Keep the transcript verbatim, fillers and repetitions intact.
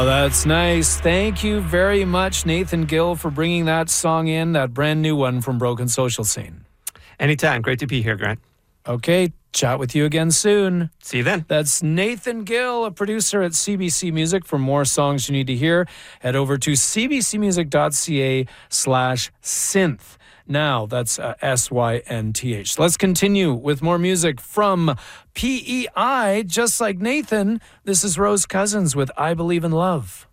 Oh, that's nice. Thank you very much, Nathan Gill, for bringing that song in, that brand new one from Broken Social Scene. Anytime. Great to be here, Grant. Okay, chat with you again soon. See you then. That's Nathan Gill, a producer at C B C Music. For more songs you need to hear, head over to cbcmusic.ca slash synth. Now, that's uh, S Y N T H. Let's continue with more music from P E I. Just like Nathan, this is Rose Cousins with I Believe in Love.